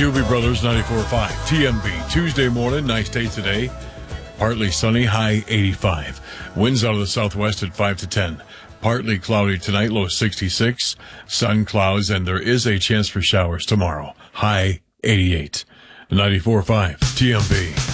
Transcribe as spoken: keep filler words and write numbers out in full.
Doobie Brothers, ninety-four point five. T M B, Tuesday morning, nice day today. Partly sunny, high eighty-five. Winds out of the southwest at five to ten. Partly cloudy tonight, low sixty-six. Sun, clouds, and there is a chance for showers tomorrow. High eighty-eight. ninety-four point five. T M B.